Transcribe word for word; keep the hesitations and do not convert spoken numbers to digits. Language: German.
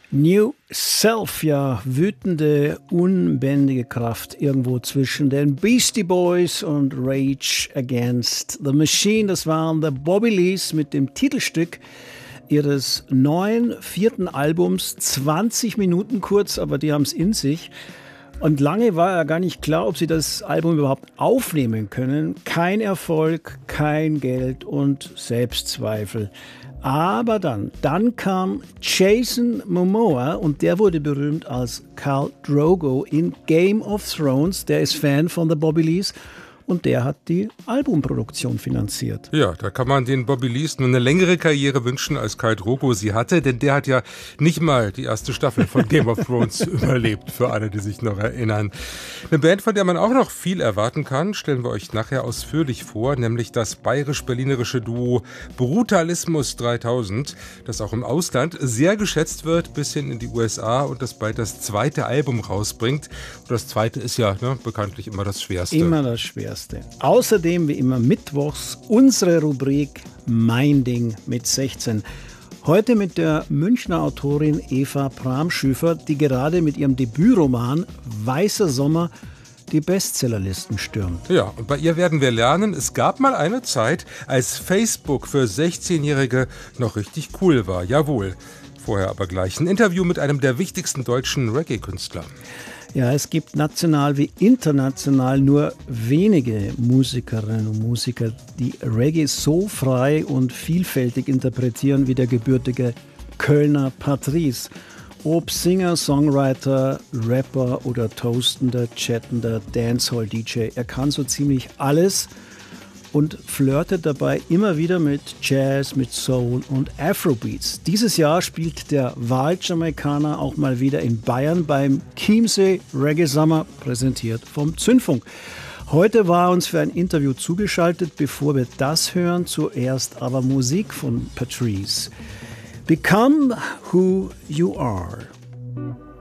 New Self, ja, wütende, unbändige Kraft irgendwo zwischen den Beastie Boys und Rage Against the Machine. Das waren The Bobbylees mit dem Titelstück ihres neuen vierten Albums, zwanzig Minuten kurz, aber die haben es in sich. Und lange war ja gar nicht klar, ob sie das Album überhaupt aufnehmen können. Kein Erfolg, kein Geld und Selbstzweifel. Aber dann, dann kam Jason Momoa und der wurde berühmt als Khal Drogo in Game of Thrones. Der ist Fan von The Bobbylees und der hat die Albumproduktion finanziert. Ja, da kann man den Bobbylees nur eine längere Karriere wünschen, als Khal Drogo sie hatte, denn der hat ja nicht mal die erste Staffel von Game of Thrones überlebt, für alle, die sich noch erinnern. Eine Band, von der man auch noch viel erwarten kann, stellen wir euch nachher ausführlich vor, nämlich das bayerisch-berlinerische Duo Brutalismus dreitausend, das auch im Ausland sehr geschätzt wird, bis hin in die U S A und das bald das zweite Album rausbringt. Und das zweite ist ja ne, bekanntlich immer das Schwerste. Immer das Schwerste. Außerdem, wie immer mittwochs, unsere Rubrik Mein Ding mit sechzehn. Heute mit der Münchner Autorin Eva Bramschüfer, die gerade mit ihrem Debütroman Weißer Sommer die Bestsellerlisten stürmt. Ja, und bei ihr werden wir lernen, es gab mal eine Zeit, als Facebook für sechzehnjährige noch richtig cool war. Jawohl. Vorher aber gleich ein Interview mit einem der wichtigsten deutschen Reggae-Künstler. Ja, es gibt national wie international nur wenige Musikerinnen und Musiker, die Reggae so frei und vielfältig interpretieren wie der gebürtige Kölner Patrice. Ob Singer, Songwriter, Rapper oder toastender, chattender Dancehall-D J, er kann so ziemlich alles und flirtet dabei immer wieder mit Jazz, mit Soul und Afrobeats. Dieses Jahr spielt der Wahl-Jamaikaner auch mal wieder in Bayern beim Chiemsee Reggae Summer, präsentiert vom Zündfunk. Heute war er uns für ein Interview zugeschaltet. Bevor wir das hören, zuerst aber Musik von Patrice. Become Who You Are.